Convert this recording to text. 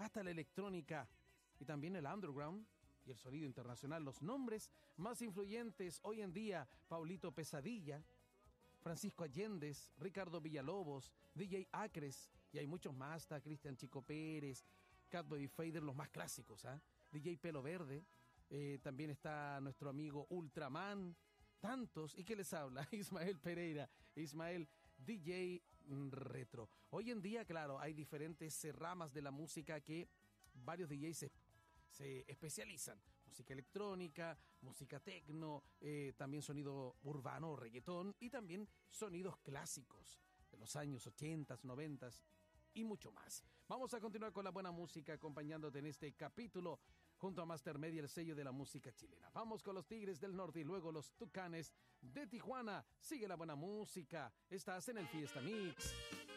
hasta la electrónica y también el underground y el sonido internacional. Los nombres más influyentes hoy en día: Paulito Pesadilla, Francisco Allendez, Ricardo Villalobos, DJ Acres, y hay muchos más. Está Cristian Chico Pérez, Catboy Fader, los más clásicos, DJ Pelo Verde, también está nuestro amigo Ultraman, tantos. ¿Y qué les habla? Ismael Pereira, Ismael, DJ retro. Hoy en día, claro, hay diferentes ramas de la música que varios DJs se especializan: música electrónica, música tecno, también sonido urbano, reggaetón, y también sonidos clásicos de los años 80, 90 y mucho más. Vamos a continuar con la buena música, acompañándote en este capítulo junto a Master Media, el sello de la música chilena. Vamos con los Tigres del Norte y luego los Tucanes de Tijuana. Sigue la buena música. Estás en el Fiesta Mix.